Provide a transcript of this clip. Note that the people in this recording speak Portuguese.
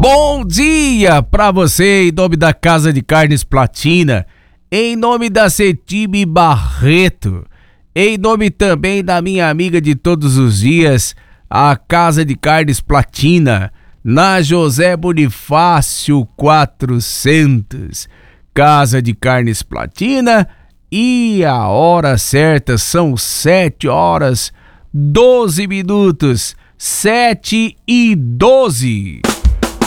Bom dia pra você, em nome da Casa de Carnes Platina, em nome da Cetime Barreto, em nome também da minha amiga de todos os dias, a Casa de Carnes Platina, na José Bonifácio 400. Casa de Carnes Platina, e a hora certa são 7 horas 12 minutos, 7:12.